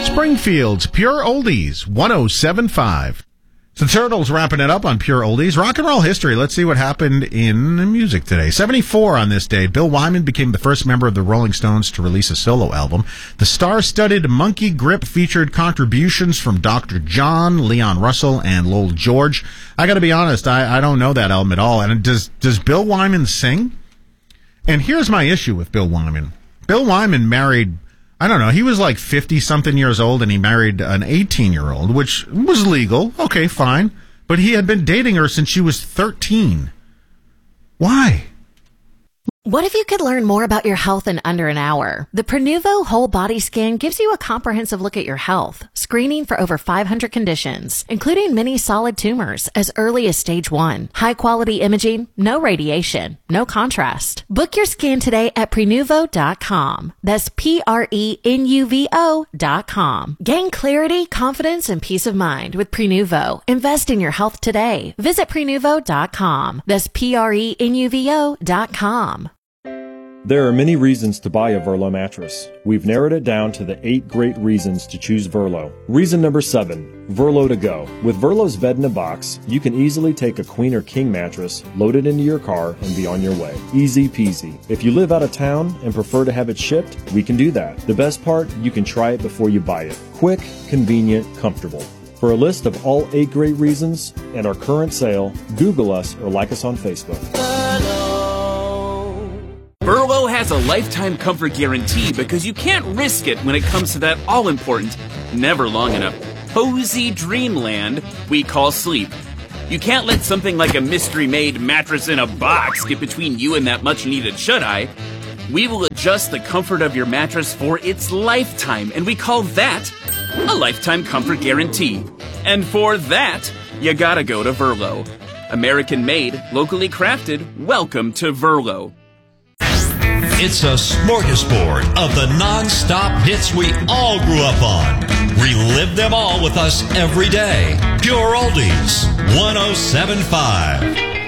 Springfield's Pure Oldies, 107.5. So the Turtles wrapping it up on Pure Oldies. Rock and roll history. Let's see what happened in music today. 74 on this day, Bill Wyman became the first member of the Rolling Stones to release a solo album. The star-studded Monkey Grip featured contributions from Dr. John, Leon Russell, and Lowell George. I gotta be honest, I don't know that album at all. And does Bill Wyman sing? And here's my issue with Bill Wyman. Bill Wyman married, I don't know, he was like 50-something years old, and he married an 18-year-old, which was legal. Okay, fine. But he had been dating her since she was 13. Why? What if you could learn more about your health in under an hour? The Prenuvo Whole Body Scan gives you a comprehensive look at your health, screening for over 500 conditions, including many solid tumors as early as stage 1. High-quality imaging, no radiation, no contrast. Book your scan today at Prenuvo.com. That's Prenuvo.com. Gain clarity, confidence, and peace of mind with Prenuvo. Invest in your health today. Visit Prenuvo.com. That's Prenuvo.com. There are many reasons to buy a Verlo mattress. We've narrowed it down to the 8 great reasons to choose Verlo. Reason number 7, Verlo to go. With Verlo's bed in a box, you can easily take a queen or king mattress, load it into your car, and be on your way. Easy peasy. If you live out of town and prefer to have it shipped, we can do that. The best part, you can try it before you buy it. Quick, convenient, comfortable. For a list of all 8 great reasons and our current sale, Google us or like us on Facebook. Verlo has a lifetime comfort guarantee because you can't risk it when it comes to that all-important, never long enough, cozy dreamland we call sleep. You can't let something like a mystery-made mattress in a box get between you and that much-needed shut-eye. We will adjust the comfort of your mattress for its lifetime, and we call that a lifetime comfort guarantee. And for that, you gotta go to Verlo. American-made, locally crafted, welcome to Verlo. It's a smorgasbord of the non-stop hits we all grew up on. Relive them all with us every day. Pure Oldies, 107.5.